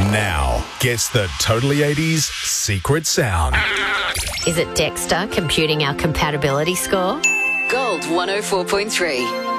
Now, guess the Totally 80s secret sound. Is it Dexter computing our compatibility score? Gold 104.3.